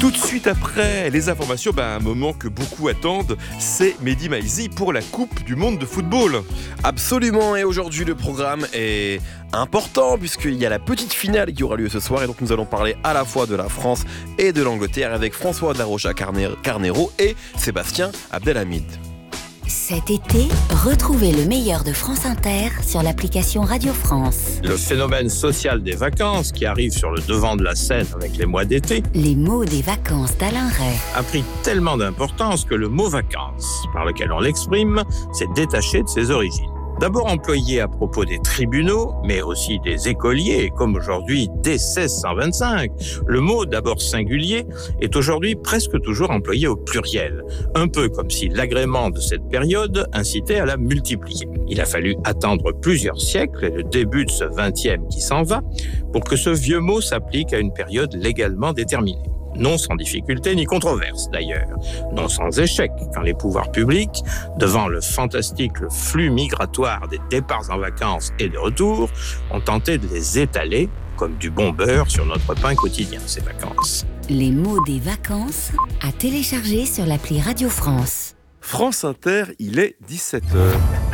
Tout de suite après les informations, un moment que beaucoup attendent, c'est Mehdi Maizi pour la Coupe du Monde de football. Absolument, et aujourd'hui le programme est important puisqu'il y a la petite finale qui aura lieu ce soir et donc nous allons parler à la fois de la France et de l'Angleterre avec François de la Rocha Carnero et Sébastien Abdelhamid. Cet été, retrouvez le meilleur de France Inter sur l'application Radio France. Le phénomène social des vacances qui arrive sur le devant de la scène avec les mois d'été. Les mots des vacances d'Alain Ray A pris tellement d'importance que le mot vacances, par lequel on l'exprime, s'est détaché de ses origines. D'abord employé à propos des tribunaux, mais aussi des écoliers, comme aujourd'hui dès 1625, le mot d'abord singulier est aujourd'hui presque toujours employé au pluriel, un peu comme si l'agrément de cette période incitait à la multiplier. Il a fallu attendre plusieurs siècles et le début de ce 20e qui s'en va pour que ce vieux mot s'applique à une période légalement déterminée. Non sans difficulté ni controverse d'ailleurs, non sans échec quand les pouvoirs publics, devant le fantastique flux migratoire des départs en vacances et de retour, ont tenté de les étaler comme du bon beurre sur notre pain quotidien, ces vacances. Les mots des vacances à télécharger sur l'appli Radio France. France Inter, il est 17h.